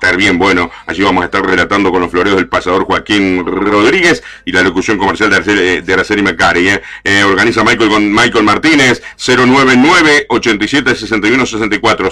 estar bien bueno. Allí vamos a estar relatando con los floreos del pasador Joaquín Rodríguez y la locución comercial de Araceli Macari. Organiza Michael Martínez, 099-8761-64,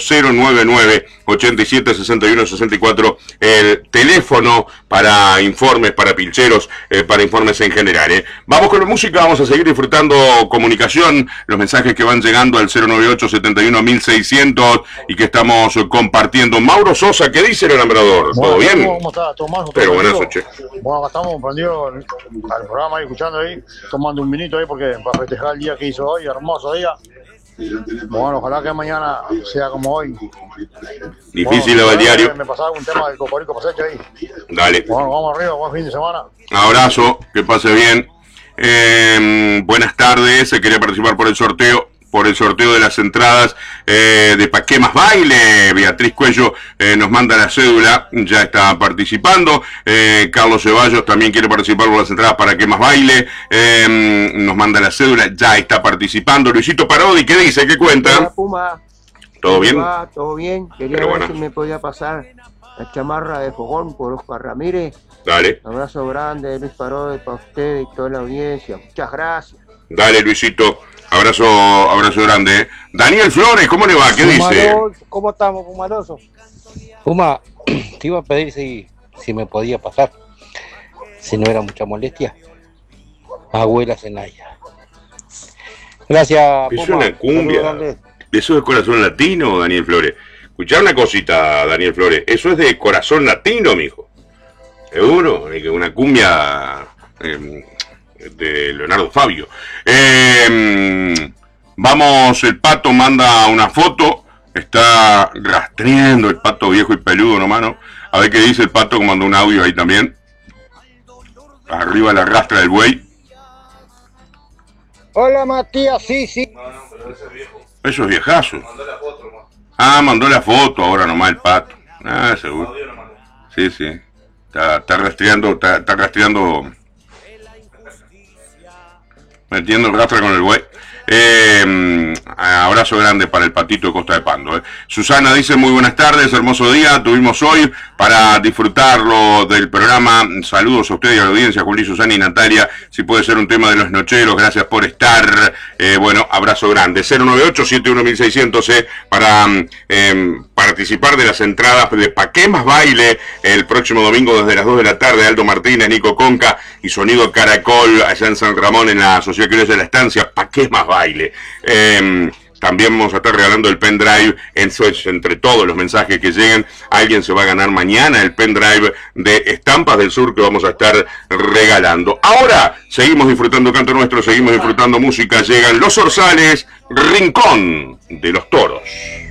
099-8761-64, el teléfono para informes, para pilcheros, para informes en general. Vamos con la música, vamos a seguir disfrutando comunicación, los mensajes que van llegando al 098-71-1600 y que estamos compartiendo. Mauro Sosa, ¿qué dice el alambrador? ¿Todo bien? ¿Cómo está, Tomás? Pero buenas noches. Bueno, acá estamos prendidos al programa ahí, escuchando ahí, tomando un vinito ahí porque para festejar el día que hizo hoy, hermoso día. Bueno, ojalá que mañana sea como hoy. Difícil el diario. Me pasaba un tema del Cocorico Pasecho ahí. Dale. Bueno, vamos arriba, buen fin de semana. Abrazo, que pase bien. Buenas tardes, quería participar por el sorteo de las entradas de Pa' qué más baile. Beatriz Cuello nos manda la cédula, ya está participando. Carlos Ceballos también quiere participar por las entradas para qué más baile. Nos manda la cédula, ya está participando. Luisito Parodi, ¿qué dice? ¿Qué cuenta? Hola, Puma. ¿Todo bien? Todo bien. Quería Pero ver bueno, si me podía pasar la chamarra de Fogón por Oscar Ramírez. dale. Abrazo grande, Luis Parodi, para usted y toda la audiencia. Muchas gracias. Dale, Luisito. Abrazo grande. Daniel Flores, ¿cómo le va? ¿Qué dice? ¿Cómo estamos, Pumaroso? Puma, te iba a pedir si me podía pasar, si no era mucha molestia. Abuela Zenaya. Gracias, Es Puma. una cumbia. ¿Eso es de corazón latino, Daniel Flores? Escuchá una cosita, Daniel Flores. Eso es de corazón latino, mijo. Seguro, una cumbia de Leonardo Fabio. Vamos, el Pato manda una foto. Está rastreando el Pato viejo y peludo, ¿no, mano? A ver qué dice el Pato, que mandó un audio ahí también. Arriba la rastra del buey. Hola, Matías, sí. No, pero ese es viejo. Eso es viejazo. Mandó la foto, hermano. Mandó la foto ahora nomás el Pato. Seguro. Sí. Está rastreando, metiendo el rastra con el buey. Abrazo grande para el Patito de Costa de Pando. Susana dice: muy buenas tardes, hermoso día tuvimos hoy para disfrutarlo del programa. Saludos a ustedes y a la audiencia, Juli, Susana y Natalia. Si puede ser un tema de los nocheros, gracias por estar. Bueno, abrazo grande. 098-71-1600 para participar de las entradas de Pa' qué más baile el próximo domingo desde las 2 de la tarde. Aldo Martínez, Nico Conca y Sonido Caracol allá en San Ramón, en la Sociedad Criolla de la Estancia. Pa' qué más baile. También vamos a estar regalando el pendrive. Entre todos los mensajes que lleguen, alguien se va a ganar mañana el pendrive de Estampas del Sur que vamos a estar regalando. Ahora seguimos disfrutando canto nuestro, seguimos disfrutando música. Llegan Los Orzales, Rincón de los Toros.